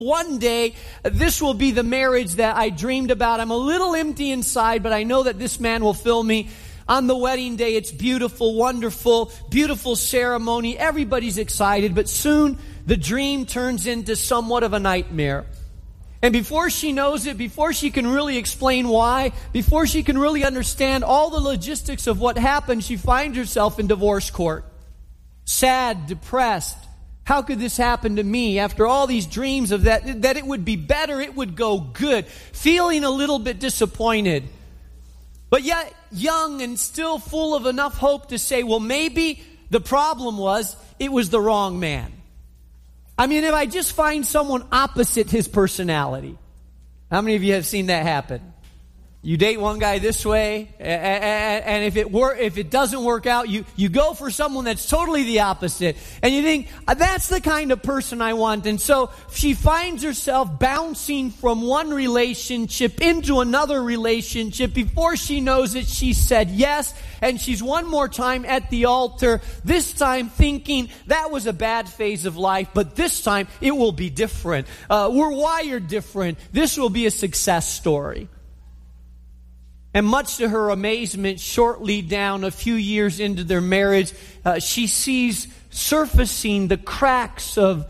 One day, this will be the marriage that I dreamed about. I'm a little empty inside, but I know that this man will fill me. On the wedding day, it's beautiful, wonderful, beautiful ceremony. Everybody's excited, but soon the dream turns into somewhat of a nightmare. And before she knows it, before she can really explain why, before she can really understand all the logistics of what happened, she finds herself in divorce court. Sad, depressed. How could this happen to me after all these dreams of that it would be better, it would go good, feeling a little bit disappointed. But yet young and still full of enough hope to say, well, maybe the problem was it was the wrong man. I mean, if I just find someone opposite his personality. How many of you have seen that happen? You date one guy this way, and if it doesn't work out, you go for someone that's totally the opposite. And you think, that's the kind of person I want. And so she finds herself bouncing from one relationship into another relationship. Before she knows it, she said yes. And she's one more time at the altar, this time thinking that was a bad phase of life, but this time it will be different. We're wired different. This will be a success story. And much to her amazement, shortly down a few years into their marriage, she sees surfacing the cracks of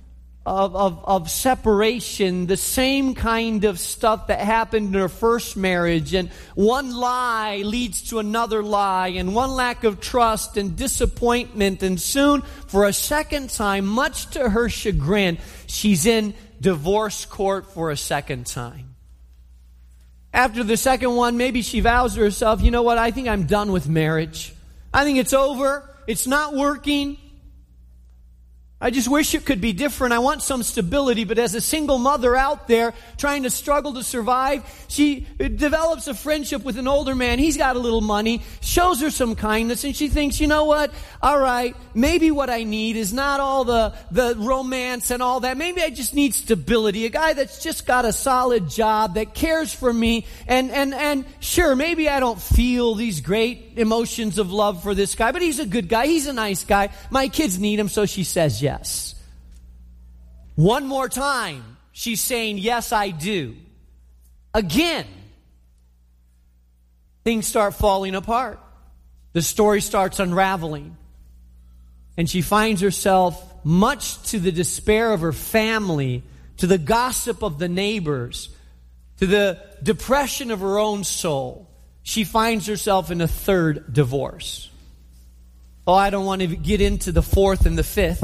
separation, the same kind of stuff that happened in her first marriage. And one lie leads to another lie, and one lack of trust and disappointment. And soon, for a second time, much to her chagrin, she's in divorce court for a second time. After the second one, maybe she vows to herself, you know what, I think I'm done with marriage. I think it's over. It's not working. I just wish it could be different. I want some stability. But as a single mother out there trying to struggle to survive, she develops a friendship with an older man. He's got a little money, shows her some kindness, and she thinks, you know what? All right, maybe what I need is not all the romance and all that. Maybe I just need stability. A guy that's just got a solid job, that cares for me. And sure, maybe I don't feel these great emotions of love for this guy, but he's a good guy. He's a nice guy. My kids need him, so she says yes. One more time, she's saying, yes, I do. Again, things start falling apart. The story starts unraveling. And she finds herself, much to the despair of her family, to the gossip of the neighbors, to the depression of her own soul, she finds herself in a third divorce. Oh, I don't want to get into the fourth and the fifth.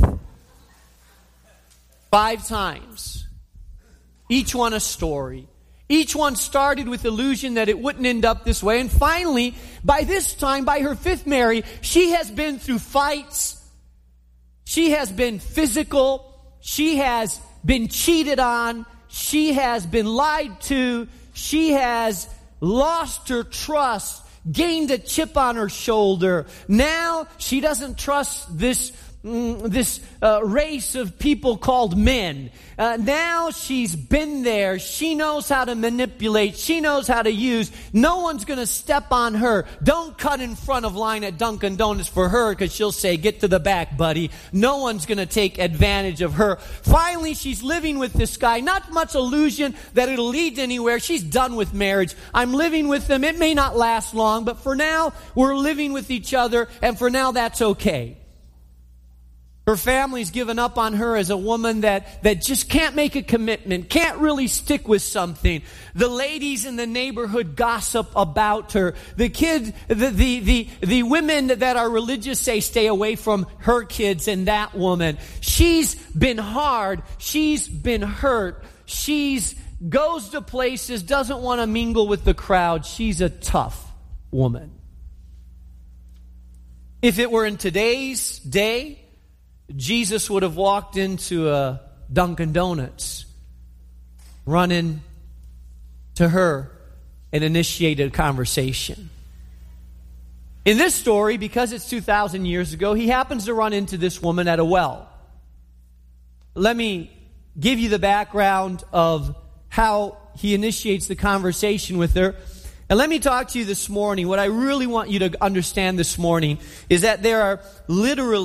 5 times. Each one a story. Each one started with illusion that it wouldn't end up this way. And finally, by this time, by her 5th marriage, she has been through fights. She has been physical. She has been cheated on. She has been lied to. She has lost her trust, gained a chip on her shoulder. Now she doesn't trust this race of people called men. Now she's been there. She knows how to manipulate. She knows how to use. No one's going to step on her. Don't cut in front of line at Dunkin' Donuts for her, because she'll say, get to the back, buddy. No one's going to take advantage of her. Finally, she's living with this guy. Not much illusion that it'll lead to anywhere. She's done with marriage. I'm living with them. It may not last long, but for now, we're living with each other, and for now, that's okay. Her family's given up on her as a woman that just can't make a commitment, can't really stick with something. The ladies in the neighborhood gossip about her. The kids, the women that are religious say stay away from her kids and that woman. She's been hard. She's been hurt. She's goes to places, doesn't want to mingle with the crowd. She's a tough woman. If it were in today's day, Jesus would have walked into a Dunkin' Donuts, run in to her, and initiated a conversation. In this story, because it's 2,000 years ago, he happens to run into this woman at a well. Let me give you the background of how he initiates the conversation with her. And let me talk to you this morning. What I really want you to understand this morning is that there are literally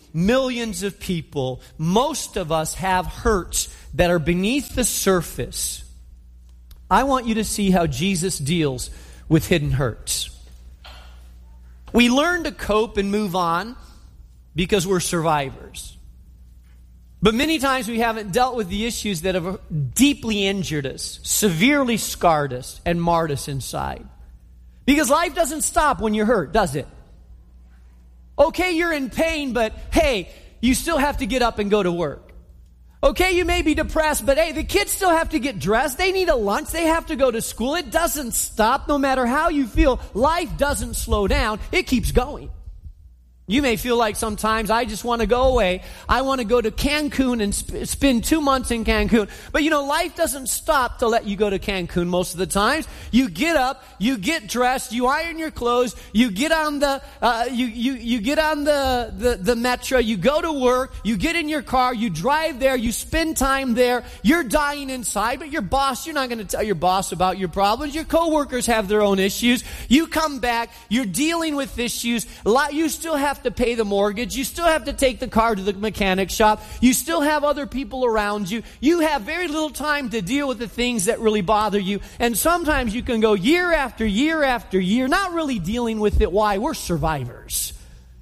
millions of people, most of us have hurts that are beneath the surface. I want you to see how Jesus deals with hidden hurts. We learn to cope and move on because we're survivors. But many times we haven't dealt with the issues that have deeply injured us, severely scarred us, and marred us inside. Because life doesn't stop when you're hurt, does it? Okay, you're in pain, but hey, you still have to get up and go to work. Okay, you may be depressed, but hey, the kids still have to get dressed. They need a lunch. They have to go to school. It doesn't stop no matter how you feel. Life doesn't slow down. It keeps going. You may feel like sometimes I just want to go away. I want to go to Cancun and spend 2 months in Cancun. But you know, life doesn't stop to let you go to Cancun most of the times. You get up, you get dressed, you iron your clothes, you get on the you get on the metro, you go to work, you get in your car, you drive there, you spend time there. You're dying inside, but your boss, you're not going to tell your boss about your problems. Your coworkers have their own issues. You come back, you're dealing with issues. You still have to pay the mortgage. You still have to take the car to the mechanic shop. You still have other people around you. You have very little time to deal with the things that really bother you. And sometimes you can go year after year after year, not really dealing with it. Why? We're survivors.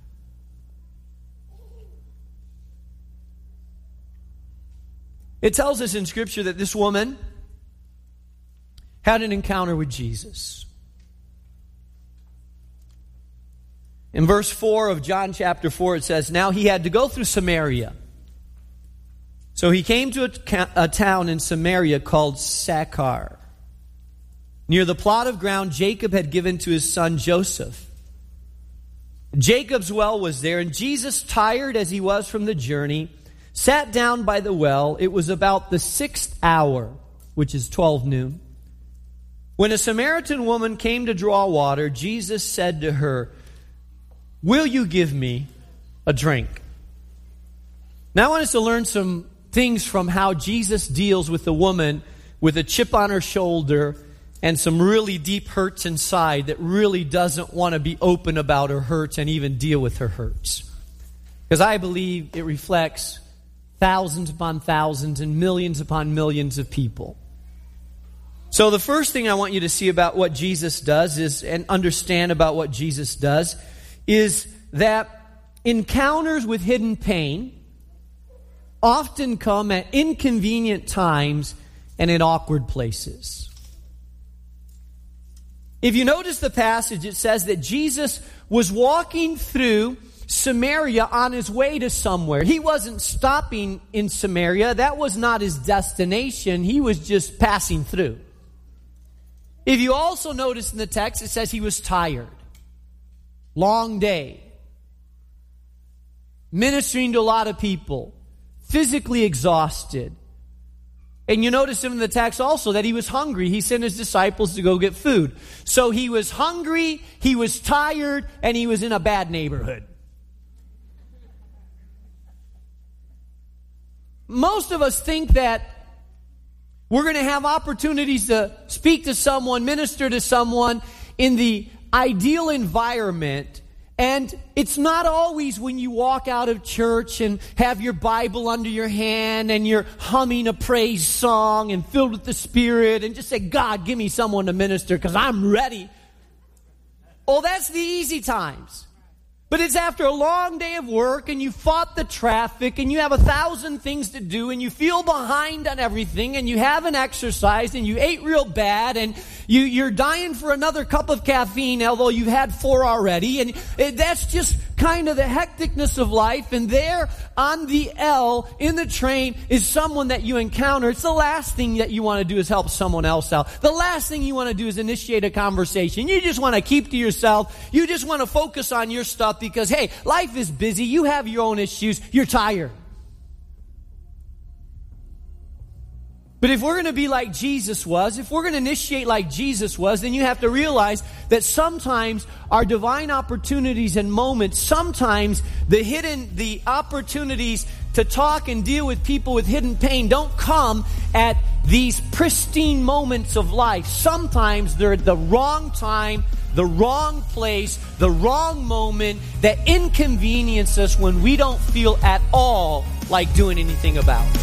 It tells us in Scripture that this woman had an encounter with Jesus. In verse 4 of John chapter 4, it says, "Now he had to go through Samaria. So he came to a town in Samaria called Sychar, near the plot of ground Jacob had given to his son Joseph. Jacob's well was there, and Jesus, tired as he was from the journey, sat down by the well. It was about the 6th hour, which is 12 noon. When a Samaritan woman came to draw water, Jesus said to her, 'Will you give me a drink?'" Now I want us to learn some things from how Jesus deals with a woman with a chip on her shoulder and some really deep hurts inside that really doesn't want to be open about her hurts and even deal with her hurts. Because I believe it reflects thousands upon thousands and millions upon millions of people. So the first thing I want you to see about what Jesus does is, and understand about what Jesus does, is that encounters with hidden pain often come at inconvenient times and in awkward places. If you notice the passage, it says that Jesus was walking through Samaria on his way to somewhere. He wasn't stopping in Samaria. That was not his destination. He was just passing through. If you also notice in the text, it says he was tired. Long day. Ministering to a lot of people. Physically exhausted. And you notice in the text also that he was hungry. He sent his disciples to go get food. So he was hungry, he was tired, and he was in a bad neighborhood. Most of us think that we're going to have opportunities to speak to someone, minister to someone in the ideal environment. And it's not always when you walk out of church and have your Bible under your hand and you're humming a praise song and filled with the Spirit and just say, "God, give me someone to minister because I'm ready." Oh, that's the easy times. But it's after a long day of work and you fought the traffic and you have 1,000 things to do and you feel behind on everything and you haven't exercised and you ate real bad and you're dying for another cup of caffeine, although you've had 4 already. And that's just kind of the hecticness of life. And there on the L in the train is someone that you encounter. It's the last thing that you want to do is help someone else out. The last thing you want to do is initiate a conversation. You just want to keep to yourself. You just want to focus on your stuff. Because, hey, life is busy. You have your own issues. You're tired. But if we're going to be like Jesus was, if we're going to initiate like Jesus was, then you have to realize that sometimes our divine opportunities and moments, sometimes the opportunities to talk and deal with people with hidden pain don't come at these pristine moments of life. Sometimes they're at the wrong time, the wrong place, the wrong moment that inconvenience us when we don't feel at all like doing anything about it.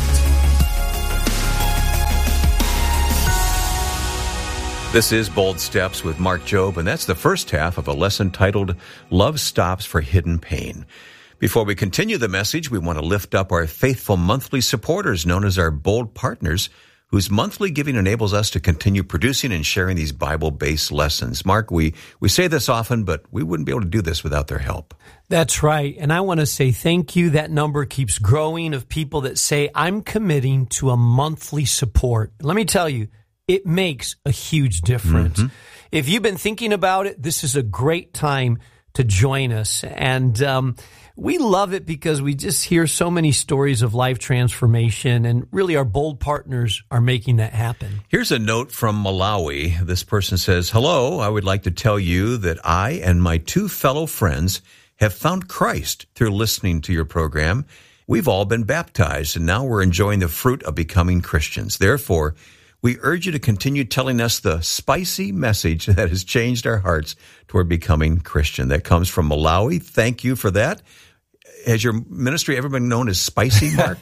This is Bold Steps with Mark Jobe, and that's the first half of a lesson titled Love Stops for Hidden Pain. Before we continue the message, we want to lift up our faithful monthly supporters known as our Bold Partners, whose monthly giving enables us to continue producing and sharing these Bible-based lessons. Mark, we say this often, but we wouldn't be able to do this without their help. That's right. And I want to say thank you. That number keeps growing of people that say, I'm committing to a monthly support. Let me tell you, it makes a huge difference. Mm-hmm. If you've been thinking about it, this is a great time to join us. And we love it because we just hear so many stories of life transformation, and really our Bold Partners are making that happen. Here's a note from Malawi. This person says, hello, I would like to tell you that I and my 2 fellow friends have found Christ through listening to your program. We've all been baptized, and now we're enjoying the fruit of becoming Christians. Therefore, we urge you to continue telling us the spicy message that has changed our hearts toward becoming Christian. That comes from Malawi. Thank you for that. Has your ministry ever been known as spicy, Mark?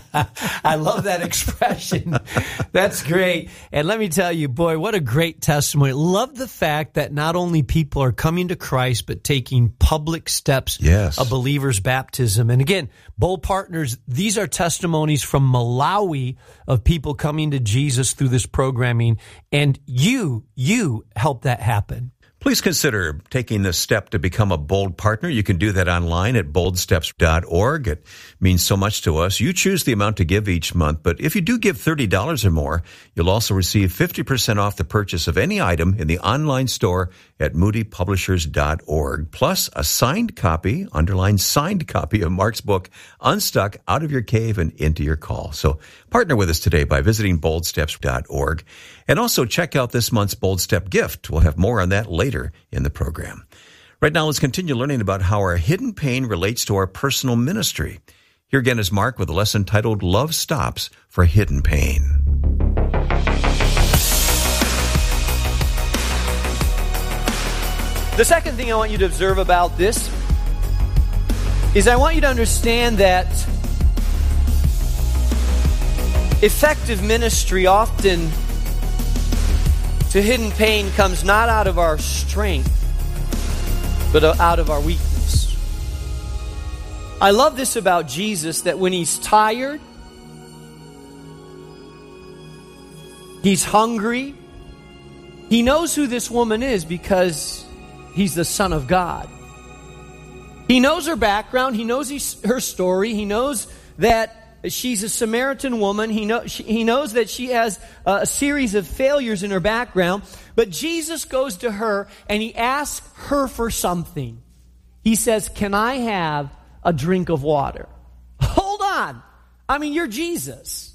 I love that expression. That's great. And let me tell you, boy, what a great testimony. Love the fact that not only people are coming to Christ, but taking public steps of believers' baptism. And again, Bold Partners, these are testimonies from Malawi of people coming to Jesus through this programming. And you help that happen. Please consider taking the step to become a Bold Partner. You can do that online at boldsteps.org. It means so much to us. You choose the amount to give each month, but if you do give $30 or more, you'll also receive 50% off the purchase of any item in the online store at moodypublishers.org, plus a signed copy, underlined signed copy of Mark's book, Unstuck, Out of Your Cave and Into Your Call. So partner with us today by visiting boldsteps.org. And also check out this month's Bold Step gift. We'll have more on that later in the program. Right now, let's continue learning about how our hidden pain relates to our personal ministry. Here again is Mark with a lesson titled Love Stops for Hidden Pain. The second thing I want you to observe about this is I want you to understand that effective ministry often to hidden pain comes not out of our strength, but out of our weakness. I love this about Jesus, that when he's tired, he's hungry, he knows who this woman is because he's the Son of God. He knows her background, he knows her story, he knows that she's a Samaritan woman. He knows that she has a series of failures in her background. But Jesus goes to her and he asks her for something. He says, can I have a drink of water? Hold on. I mean, you're Jesus.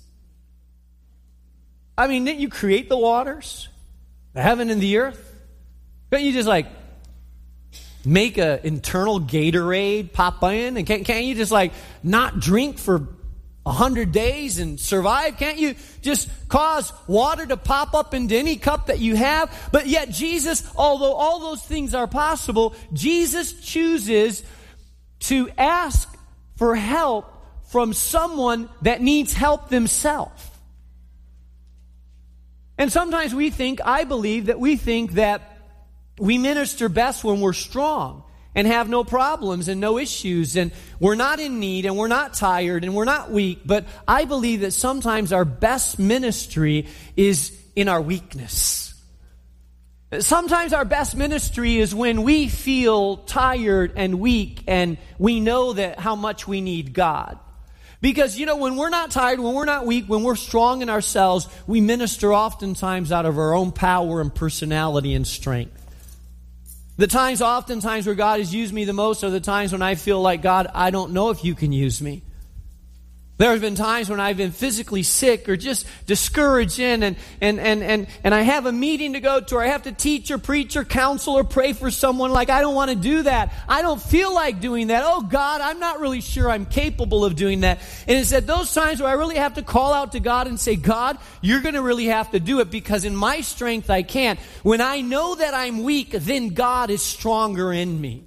I mean, didn't you create the waters, the heaven and the earth? Couldn't you just make an internal Gatorade pop in? And can't you just not drink for 100 days and survive? Can't you just cause water to pop up into any cup that you have? But yet Jesus, although all those things are possible, Jesus chooses to ask for help from someone that needs help themselves. And sometimes I believe that we think that we minister best when we're strong and have no problems and no issues, and we're not in need, and we're not tired, and we're not weak. But I believe that sometimes our best ministry is in our weakness. Sometimes our best ministry is when we feel tired and weak, and we know that how much we need God. Because, when we're not tired, when we're not weak, when we're strong in ourselves, we minister oftentimes out of our own power and personality and strength. Oftentimes where God has used me the most are the times when I feel like, God, I don't know if you can use me. There have been times when I've been physically sick or just discouraged and I have a meeting to go to, or I have to teach or preach or counsel or pray for someone. Like, I don't want to do that. I don't feel like doing that. Oh, God, I'm not really sure I'm capable of doing that. And it's at those times where I really have to call out to God and say, God, you're going to really have to do it, because in my strength I can't. When I know that I'm weak, then God is stronger in me.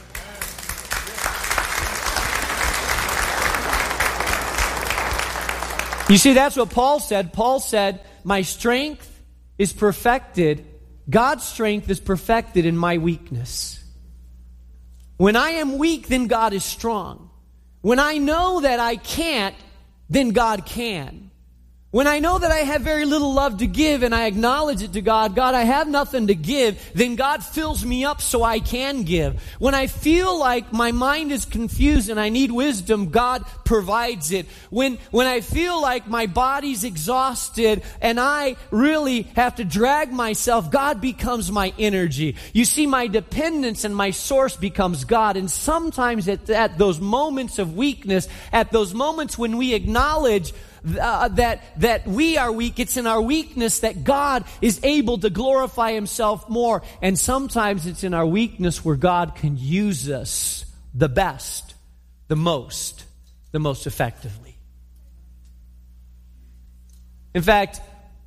You see, that's what Paul said. Paul said, my strength is perfected. God's strength is perfected in my weakness. When I am weak, then God is strong. When I know that I can't, then God can. When I know that I have very little love to give and I acknowledge it to God, God, I have nothing to give, then God fills me up so I can give. When I feel like my mind is confused and I need wisdom, God provides it. When I feel like my body's exhausted and I really have to drag myself, God becomes my energy. You see, my dependence and my source becomes God. And sometimes at those moments of weakness, at those moments when we acknowledge that we are weak, it's in our weakness that God is able to glorify Himself more. And sometimes it's in our weakness where God can use us the best, the most effectively. In fact,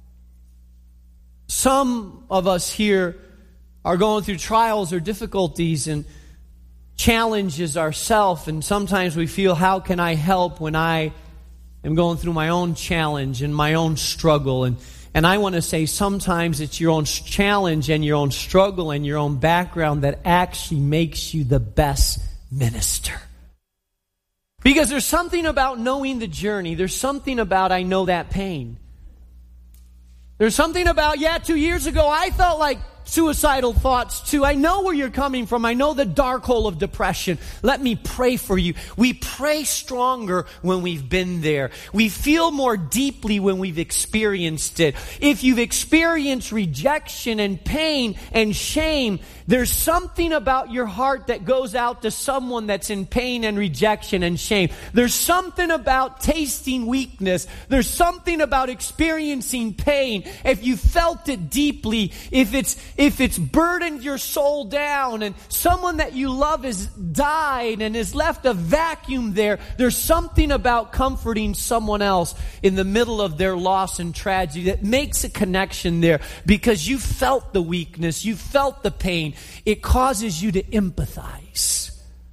some of us here are going through trials or difficulties and challenges ourselves, and sometimes we feel, how can I help when I am going through my own challenge and my own struggle? And I want to say, sometimes it's your own challenge and your own struggle and your own background that actually makes you the best minister. Because there's something about knowing the journey. There's something about, I know that pain. There's something about, 2 years ago I felt like suicidal thoughts too. I know where you're coming from. I know the dark hole of depression. Let me pray for you. We pray stronger when we've been there. We feel more deeply when we've experienced it. If you've experienced rejection and pain and shame, there's something about your heart that goes out to someone that's in pain and rejection and shame. There's something about tasting weakness. There's something about experiencing pain. If you felt it deeply, if it's burdened your soul down and someone that you love has died and has left a vacuum there, there's something about comforting someone else in the middle of their loss and tragedy that makes a connection there, because you felt the weakness, you felt the pain. It causes you to empathize.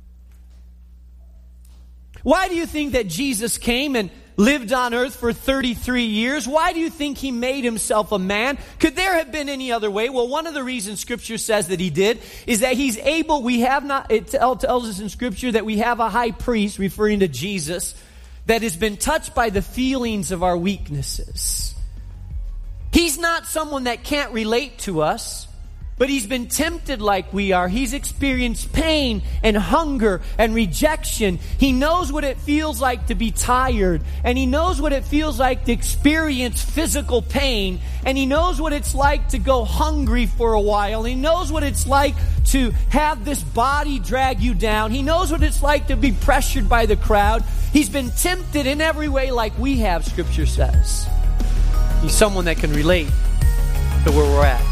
Why do you think that Jesus came and lived on earth for 33 years? Why do you think He made Himself a man? Could there have been any other way? Well, one of the reasons Scripture says that He did is that He's able, it tells us in Scripture that we have a high priest, referring to Jesus, that has been touched by the feelings of our weaknesses. He's not someone that can't relate to us, but He's been tempted like we are. He's experienced pain and hunger and rejection. He knows what it feels like to be tired. And He knows what it feels like to experience physical pain. And He knows what it's like to go hungry for a while. He knows what it's like to have this body drag you down. He knows what it's like to be pressured by the crowd. He's been tempted in every way like we have, Scripture says. He's someone that can relate to where we're at.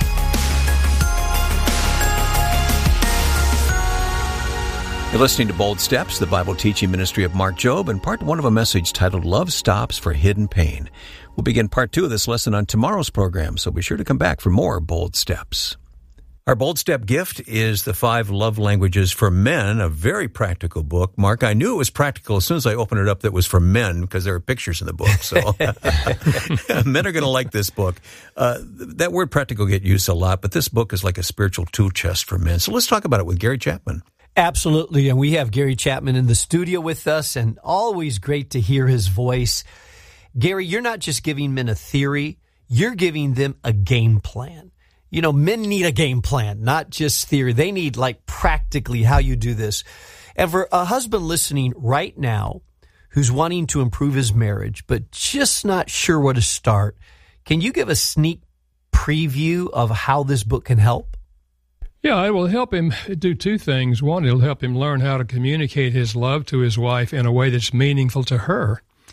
You're listening to Bold Steps, the Bible teaching ministry of Mark Jobe, and part one of a message titled Love Stops for Hidden Pain. We'll begin part two of this lesson on tomorrow's program, so be sure to come back for more Bold Steps. Our Bold Step gift is The 5 Love Languages for Men, a very practical book. Mark, I knew it was practical as soon as I opened it up that it was for men, because there are pictures in the book. So men are going to like this book. That word practical get used a lot, but this book is like a spiritual tool chest for men. So let's talk about it with Gary Chapman. Absolutely, and we have Gary Chapman in the studio with us, and always great to hear his voice. Gary, you're not just giving men a theory, you're giving them a game plan. You know, men need a game plan, not just theory. They need, like, practically how you do this. And for a husband listening right now who's wanting to improve his marriage, but just not sure where to start, can you give a sneak preview of how this book can help? Yeah, it will help him do two things. One, it'll help him learn how to communicate his love to his wife in a way that's meaningful to her.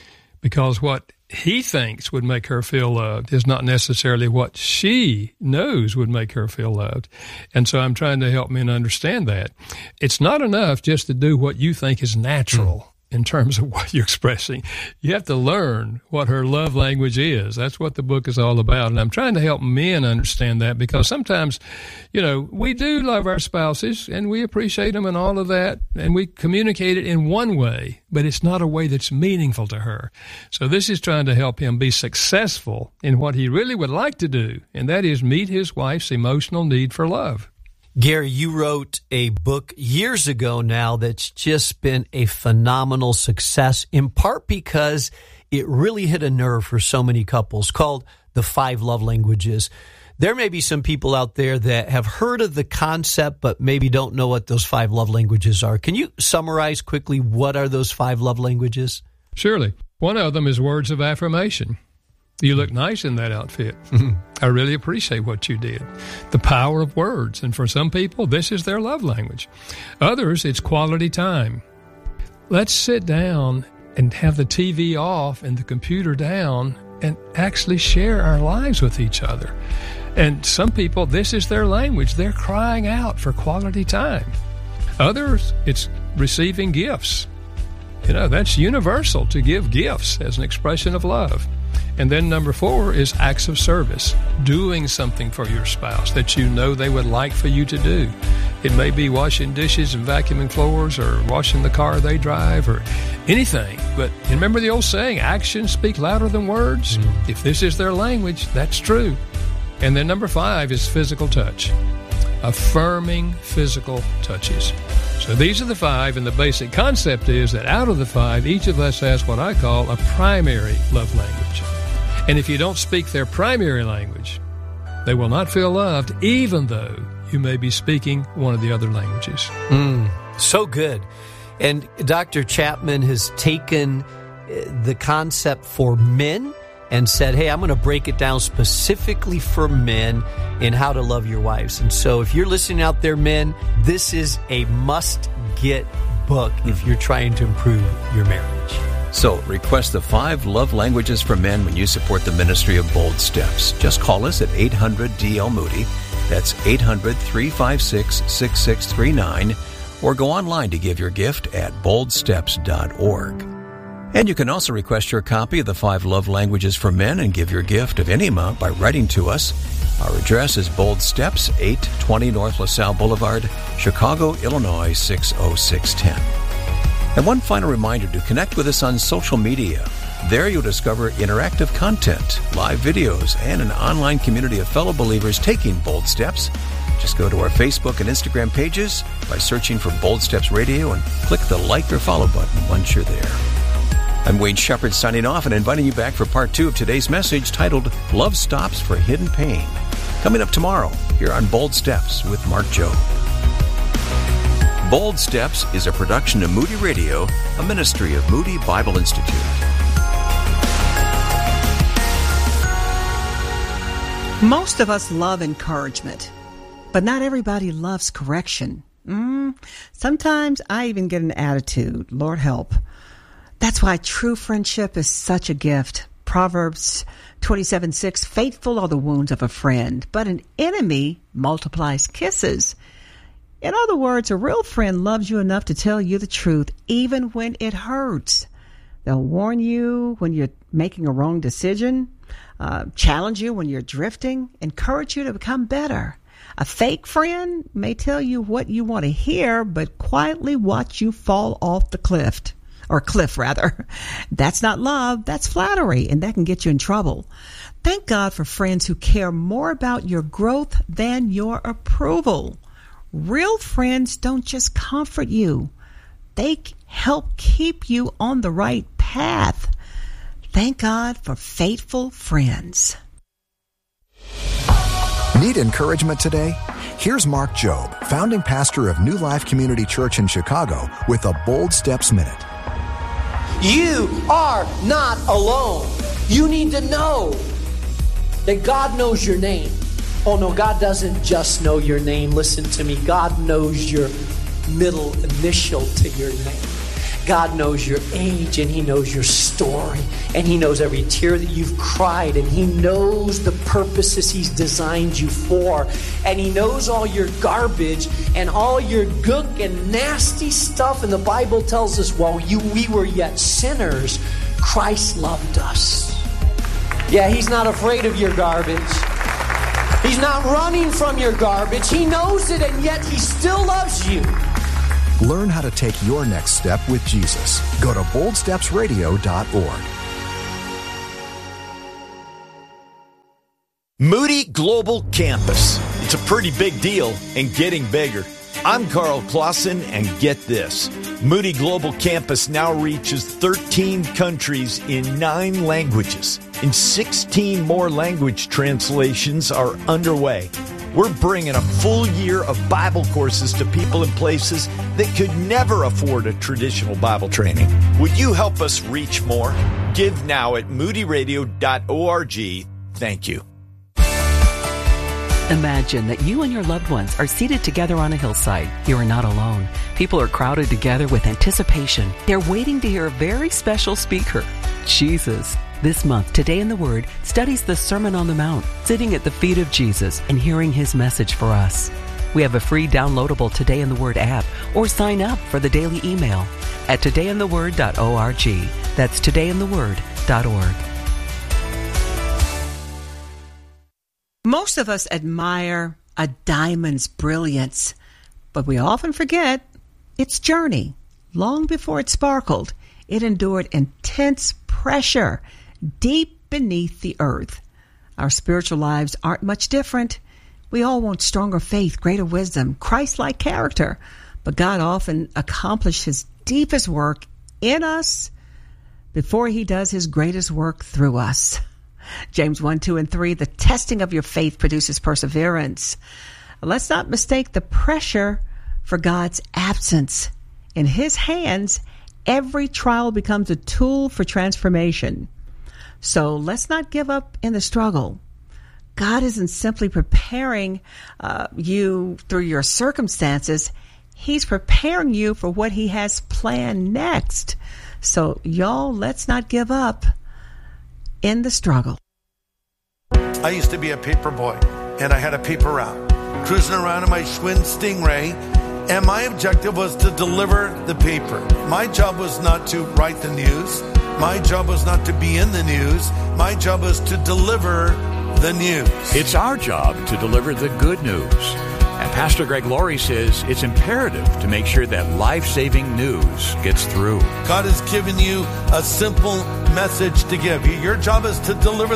because what he thinks would make her feel loved is not necessarily what she knows would make her feel loved. And so I'm trying to help men understand that. It's not enough just to do what you think is natural in terms of what you're expressing. You have to learn what her love language is. That's what the book is all about. And I'm trying to help men understand that, because sometimes, we do love our spouses and we appreciate them and all of that, and we communicate it in one way, but it's not a way that's meaningful to her. So this is trying to help him be successful in what he really would like to do, and that is meet his wife's emotional need for love. Gary, you wrote a book years ago now that's just been a phenomenal success, in part because it really hit a nerve for so many couples, called The 5 Love Languages. There may be some people out there that have heard of the concept, but maybe don't know what those 5 love languages are. Can you summarize quickly what are those 5 love languages? Surely. One of them is words of affirmation. You look nice in that outfit. I really appreciate what you did. The power of words. And for some people, this is their love language. Others, it's quality time. Let's sit down and have the TV off and the computer down and actually share our lives with each other. And some people, this is their language. They're crying out for quality time. Others, it's receiving gifts. That's universal, to give gifts as an expression of love. And then number 4 is acts of service, doing something for your spouse that you know they would like for you to do. It may be washing dishes and vacuuming floors, or washing the car they drive, or anything. But remember the old saying, actions speak louder than words? If this is their language, that's true. And then number 5 is physical touch, affirming physical touches. So these are the 5, and the basic concept is that out of the 5, each of us has what I call a primary love language. And if you don't speak their primary language, they will not feel loved, even though you may be speaking one of the other languages. So good. And Dr. Chapman has taken the concept for men and said, hey, I'm going to break it down specifically for men in how to love your wives. And so if you're listening out there, men, this is a must-get book if you're trying to improve your marriage. So request the 5 love languages for men when you support the ministry of Bold Steps. Just call us at 800-DL-MOODY. That's 800-356-6639. Or go online to give your gift at boldsteps.org. And you can also request your copy of the 5 love languages for men and give your gift of any amount by writing to us. Our address is Bold Steps, 820 North LaSalle Boulevard, Chicago, Illinois, 60610. And one final reminder to connect with us on social media. There you'll discover interactive content, live videos, and an online community of fellow believers taking bold steps. Just go to our Facebook and Instagram pages by searching for Bold Steps Radio and click the like or follow button once you're there. I'm Wade Shepherd signing off and inviting you back for part 2 of today's message titled Love Stops for Hidden Pain. Coming up tomorrow here on Bold Steps with Mark Jobe. Bold Steps is a production of Moody Radio, a ministry of Moody Bible Institute. Most of us love encouragement, but not everybody loves correction. Sometimes I even get an attitude, Lord help. That's why true friendship is such a gift. Proverbs 27:6, faithful are the wounds of a friend, but an enemy multiplies kisses. In other words, a real friend loves you enough to tell you the truth, even when it hurts. They'll warn you when you're making a wrong decision, challenge you when you're drifting, encourage you to become better. A fake friend may tell you what you want to hear, but quietly watch you fall off the cliff. That's not love, that's flattery, and that can get you in trouble. Thank God for friends who care more about your growth than your approval. Real friends don't just comfort you. They help keep you on the right path. Thank God for faithful friends. Need encouragement today? Here's Mark Jobe, founding pastor of New Life Community Church in Chicago, with a Bold Steps Minute. You are not alone. You need to know that God knows your name. Oh no, God doesn't just know your name. Listen to me. God knows your middle initial to your name. God knows your age, and He knows your story, and He knows every tear that you've cried, and He knows the purposes He's designed you for, and He knows all your garbage and all your gook and nasty stuff. And the Bible tells us, while we were yet sinners, Christ loved us. Yeah, He's not afraid of your garbage. He's not running from your garbage. He knows it, and yet He still loves you. Learn how to take your next step with Jesus. Go to boldstepsradio.org. Moody Global Campus. It's a pretty big deal and getting bigger. I'm Carl Clausen, and get this. Moody Global Campus now reaches 13 countries in 9 languages, and 16 more language translations are underway. We're bringing a full year of Bible courses to people in places that could never afford a traditional Bible training. Would you help us reach more? Give now at moodyradio.org. Thank you. Imagine that you and your loved ones are seated together on a hillside. You are not alone. People are crowded together with anticipation. They're waiting to hear a very special speaker, Jesus. This month, Today in the Word studies the Sermon on the Mount, sitting at the feet of Jesus and hearing His message for us. We have a free downloadable Today in the Word app, or sign up for the daily email at todayintheword.org. That's todayintheword.org. Most of us admire a diamond's brilliance, but we often forget its journey. Long before it sparkled, it endured intense pressure deep beneath the earth. Our spiritual lives aren't much different. We all want stronger faith, greater wisdom, Christ-like character, but God often accomplishes His deepest work in us before He does His greatest work through us. James 1, 2, and 3, the testing of your faith produces perseverance. Let's not mistake the pressure for God's absence. In His hands, every trial becomes a tool for transformation. So let's not give up in the struggle. God isn't simply preparing you through your circumstances. He's preparing you for what He has planned next. So y'all, let's not give up in the struggle. I used to be a paper boy, and I had a paper route, cruising around in my Schwinn Stingray, and my objective was to deliver the paper. My job was not to write the news. My job was not to be in the news. My job was to deliver the news. It's our job to deliver the good news. And Pastor Greg Laurie says it's imperative to make sure that life-saving news gets through. God has given you a simple message to give. Your job is to deliver